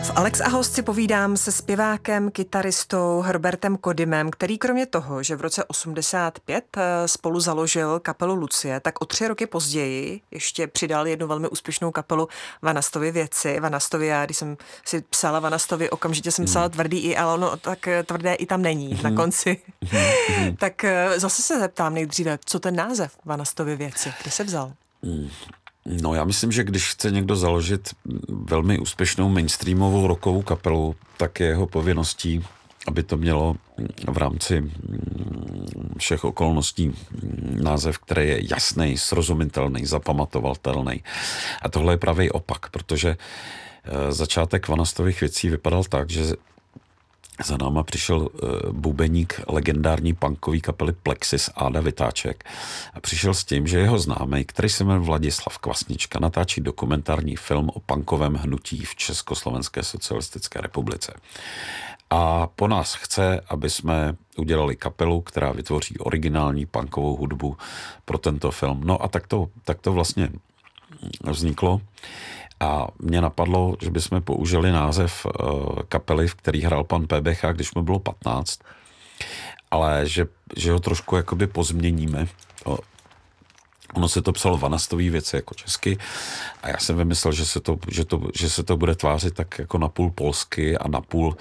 V Alex a host si povídám se zpěvákem, kytaristou Herbertem Kodymem, který kromě toho, že v roce 85 spolu založil kapelu Lucie, tak o 3 roky později ještě přidal jednu velmi úspěšnou kapelu Vanastovy věci. Vanastovi, já když jsem si psala Vanastovi, okamžitě jsem psala tvrdý i, ale ono tak tvrdé i tam není na konci. Tak zase se zeptám nejdříve, co ten název Vanastovy věci, kde se vzal? No já myslím, že když chce někdo založit velmi úspěšnou mainstreamovou rockovou kapelu, tak je jeho povinností, aby to mělo v rámci všech okolností název, který je jasný, srozumitelný, zapamatovatelný. A tohle je pravý opak, protože začátek Vanastových věcí vypadal tak, že za náma přišel bubeník legendární punkový kapely Plexis Áda Vytáček a přišel s tím, že jeho známý, který se jmenuje Vladislav Kvasnička, natáčí dokumentární film o punkovém hnutí v Československé socialistické republice. A po nás chce, aby jsme udělali kapelu, která vytvoří originální punkovou hudbu pro tento film. No a tak to vlastně vzniklo. A mě napadlo, že bychom použili název kapely, v který hrál pan PBH, když mu bylo 15, ale že ho trošku jakoby pozměníme. Ono se to psalo Vanastový věci jako česky a já jsem vymyslel, že se to bude tvářit tak jako napůl polsky a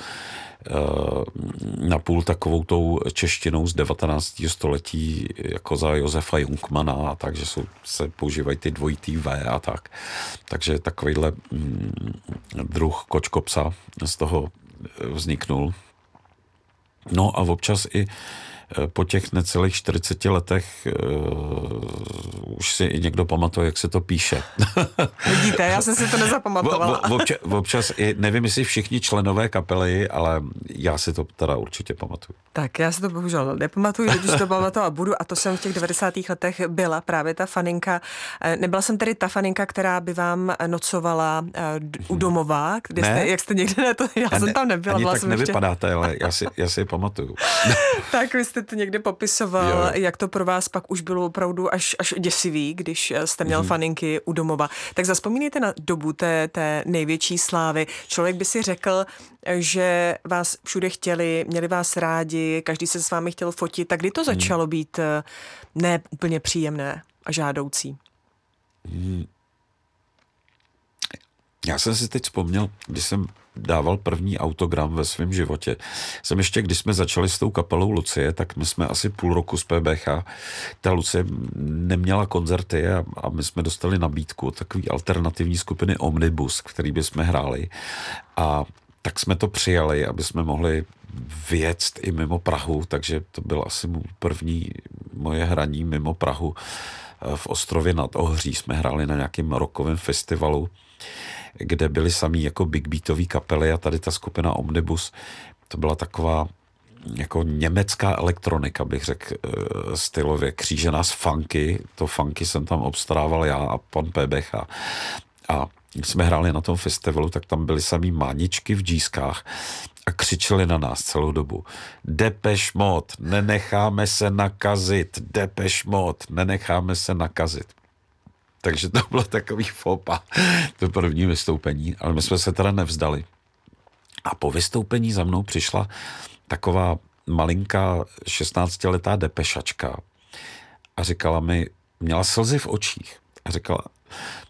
napůl takovou tou češtinou z 19. století jako za Josefa Jungmana, takže se používají ty dvojitý V a tak. Takže takovýhle druh kočkopsa z toho vzniknul. No a občas i po těch necelých 40 letech už si i někdo pamatuje, jak se to píše. Vidíte, já jsem si to nezapamatovala. Občas i, nevím, jestli všichni členové kapely, ale já si to teda určitě pamatuju. Tak já si to bohužel nepamatuju, když to pamatovat budu, a to jsem v těch 90. letech byla právě ta faninka. Nebyla jsem tedy ta faninka, která by vám nocovala u domova, kde jste, jak jste někde, já jsem tam nebyla. Ani byla tak jsem nevypadáte, ještě... ale já si je pamatuju. Tak vy jste to někde popisoval, jak to pro vás pak už bylo opravdu až děsivý, když jste měl faninky u domova. Tak zazpomínejte na dobu té největší slávy. Člověk by si řekl, že vás všude chtěli, měli vás rádi, každý se s vámi chtěl fotit. Tak kdy to začalo být ne úplně příjemné a žádoucí? Já jsem si teď vzpomněl, když jsem dával první autogram ve svém životě. Když jsme začali s tou kapelou Lucie, tak my jsme asi půl roku z PBH. Ta Lucie neměla koncerty a my jsme dostali nabídku od takový alternativní skupiny Omnibus, který bychom hráli. A tak jsme to přijali, aby jsme mohli vyjet i mimo Prahu, takže to bylo asi první moje hraní mimo Prahu. V Ostrově nad Ohří jsme hráli na nějakém rockovém festivalu, kde byly samý jako big beatový kapely a tady ta skupina Omnibus, to byla taková jako německá elektronika, bych řekl, stylově, křížená z funky. To funky jsem tam obstarával já a pan PBH. A když jsme hráli na tom festivalu, tak tam byly samý máničky v džískách a křičeli na nás celou dobu. Depeche Mode, nenecháme se nakazit. Depeche Mode, nenecháme se nakazit. Takže to bylo takový fopa, to první vystoupení, ale my jsme se teda nevzdali. A po vystoupení za mnou přišla taková malinká 16letá depešačka a říkala mi, měla slzy v očích a říkala,